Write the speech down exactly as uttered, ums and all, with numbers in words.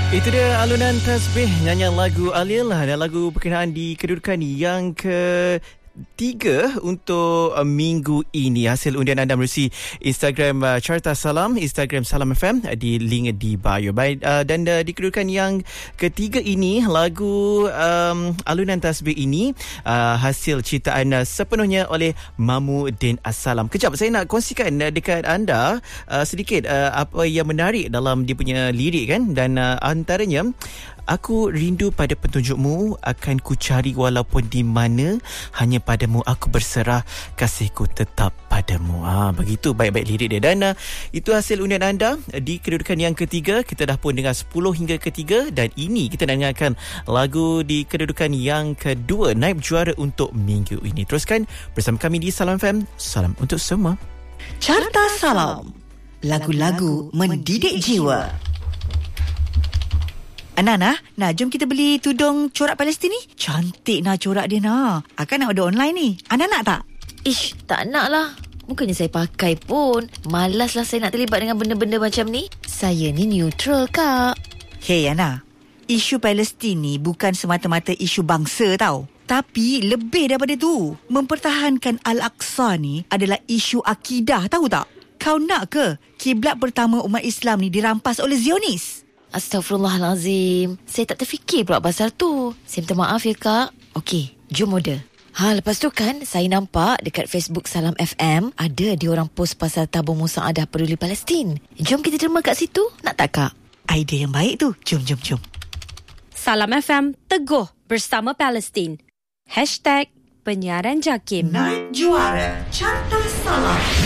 Itu dia alunan tasbih, nyanyian lagu Alil dan lagu berkenaan di kedudukan yang ke tiga untuk uh, minggu ini. Hasil undian anda melalui Instagram uh, Carta Salam, Instagram Salam F M, uh, di link di bio. Baik, uh, dan uh, di kedudukan yang ketiga ini, lagu um, alunan tasbih ini uh, hasil ciptaan uh, sepenuhnya oleh Mamuddin Assalam. Kejap, saya nak kongsikan uh, dekat anda uh, sedikit uh, apa yang menarik dalam dia punya lirik kan, dan uh, antaranya, aku rindu pada petunjukmu, akan ku cari walaupun di mana, hanya padamu aku berserah, kasihku tetap padamu. Ha, begitu baik-baik lirik dia. Dan uh, itu hasil undian anda di kedudukan yang ketiga. Kita dah pun dengar sepuluh hingga ketiga, dan ini kita nak dengarkan lagu di kedudukan yang kedua, naib juara untuk minggu ini. Teruskan bersama kami di Salam F M. Salam untuk semua. Carta Salam, lagu-lagu mendidik jiwa. Nana, nah jom kita beli tudung corak Palestin ni. Cantik nah corak dia nah. Akan nak order online ni. Anda nak tak? Ish, tak nak lah. Bukannya saya pakai pun. Malas lah saya nak terlibat dengan benda-benda macam ni. Saya ni neutral, Kak. Hey Ana, isu Palestin ni bukan semata-mata isu bangsa tau. Tapi lebih daripada tu, mempertahankan Al-Aqsa ni adalah isu akidah, tahu tak? Kau nak ke kiblat pertama umat Islam ni dirampas oleh Zionis? Astaghfirullahalazim. Saya tak terfikir pula pasal tu. Saya minta maaf ya, Kak. Okey, jom order. Ha, lepas tu kan saya nampak dekat Facebook Salam F M ada diorang post pasal tabung musaadah peduli Palestin. Jom kita derma kat situ. Nak tak, Kak? Idea yang baik tu. Jom, jom, jom. Salam F M teguh bersama Palestin. Hashtag penyiaran JAKIM. Naib juara Carta Salam.